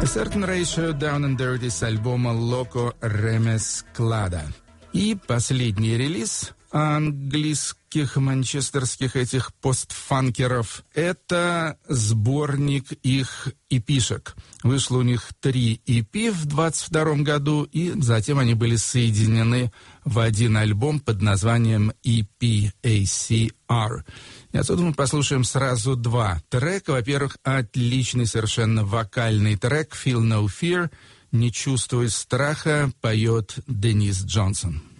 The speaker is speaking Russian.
A Certain Ratio, Down and Dirty с альбома Loco Remezclada. И последний релиз английских, манчестерских этих постфанкеров — это сборник их эпишек. Вышло у них 3 EP в 22 году, и затем они были соединены в один альбом под названием EPACR. И отсюда мы послушаем сразу 2 трека. Во-первых, отличный совершенно вокальный трек «Feel No Fear», «Не чувствуй страха», поет Денис Джонсон.